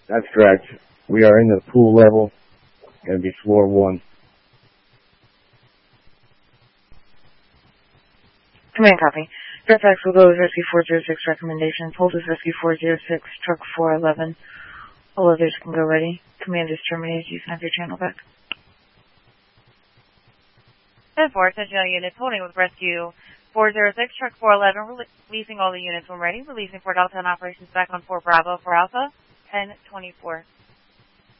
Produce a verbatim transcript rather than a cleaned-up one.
That's correct. We are in the pool level. Going to be floor one. Command copy. Fairfax will go with Rescue four zero six recommendation. Hold is Rescue four zero six, truck four eleven. All others can go ready. Command is terminated. You can have your channel back. ten four, attention all units holding with Rescue four zero six, truck four eleven, releasing all the units when ready. Releasing for Delta and operations back on four Bravo for Alpha, ten twenty-four.